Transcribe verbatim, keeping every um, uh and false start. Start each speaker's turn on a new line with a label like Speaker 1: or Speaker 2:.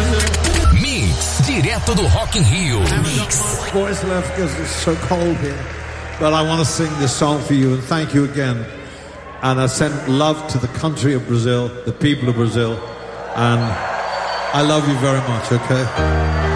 Speaker 1: Mix, direto do Rock in Rio. Mix.
Speaker 2: Voice left because it's so cold here. But I want to sing this song for you and thank you again. And I send love to the country of Brazil, the people of Brazil. And I love you very much, okay?